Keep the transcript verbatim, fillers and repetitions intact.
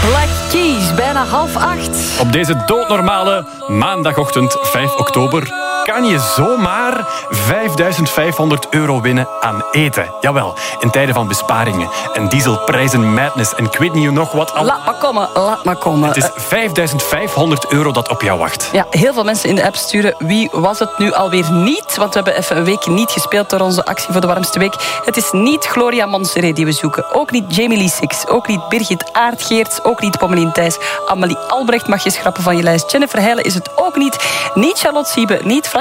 Black Keys, bijna half acht. Op deze doodnormale maandagochtend vijf oktober kan je zomaar vijfduizend vijfhonderd euro winnen aan eten. Jawel, in tijden van besparingen en dieselprijzen, madness en ik weet niet nog wat. Al... Laat maar komen, laat maar komen. Het is vijfduizend vijfhonderd euro dat op jou wacht. Ja, heel veel mensen in de app sturen. Wie was het nu alweer niet? Want we hebben even een week niet gespeeld door onze actie voor de warmste week. Het is niet Gloria Monserrat die we zoeken. Ook niet Jamie Lee Six. Ook niet Birgit Aardgeerts. Ook niet Pommelien Thijs. Amelie Albrecht mag je schrappen van je lijst. Jennifer Heijlen is het ook niet. Niet Charlotte Siebe. Niet Frank